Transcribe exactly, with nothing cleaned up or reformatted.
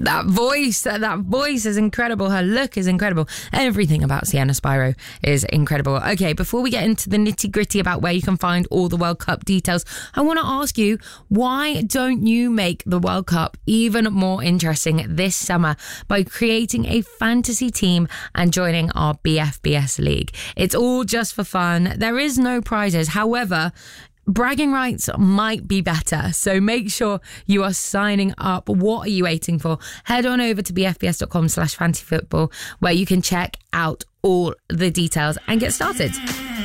That voice, that voice is incredible. Her look is incredible. Everything about Sienna Spiro is incredible. Okay, before we get into the nitty gritty about where you can find all the World Cup details, I want to ask you, why don't you make the World Cup even more interesting this summer by creating a fantasy team and joining our B F B S League? It's all just for fun. There is no prizes. However, bragging rights might be better, so make sure you are signing up. What are you waiting for? Head on over to bfbs.com slash fantasy football where you can check out all the details and get started.